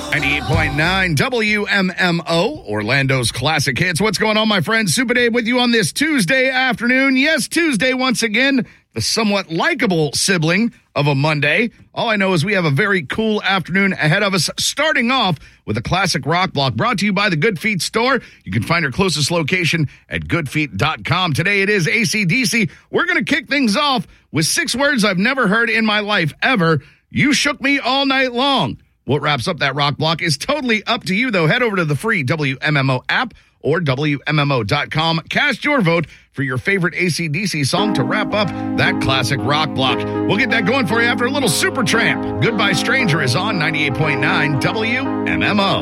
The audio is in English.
98.9 WMMO, Orlando's classic hits. What's going on, my friends? Super Dave with you on this Tuesday afternoon. Yes, Tuesday once again, the somewhat likable sibling of a Monday. All I know is we have a very cool afternoon ahead of us, starting off with a classic rock block brought to you by the Good Feet store. You can find our closest location at goodfeet.com. Today it is AC/DC. We're going to kick things off with 6 words I've never heard in my life ever. You shook me all night long. What wraps up that rock block is totally up to you, though. Head over to the free WMMO app or WMMO.com. Cast your vote for your favorite AC/DC song to wrap up that classic rock block. We'll get that going for you after a little Supertramp. Goodbye Stranger is on 98.9 WMMO.